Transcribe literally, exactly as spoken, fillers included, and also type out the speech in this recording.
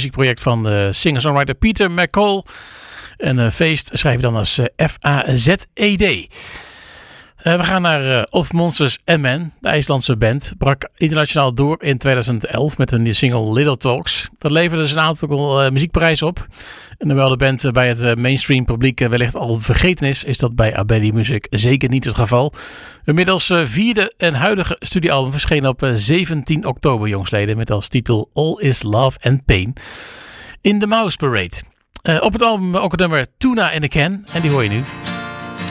muziekproject van de singer-songwriter Peter McCall. En uh, feest schrijf je dan als uh, F A Z E D. Uh, we gaan naar uh, Of Monsters and Men. De IJslandse band brak internationaal door in tweeduizend elf met hun single Little Talks. Dat leverde dus een aantal uh, muziekprijzen op. En hoewel de band uh, bij het uh, mainstream publiek uh, wellicht al vergeten is, is dat bij Abedi Music zeker niet het geval. Inmiddels uh, vierde en huidige studioalbum verscheen op uh, zeventien oktober, jongsleden, met als titel All Is Love and Pain in the Mouse Parade. Uh, op het album ook het nummer Tuna in a Can en die hoor je nu.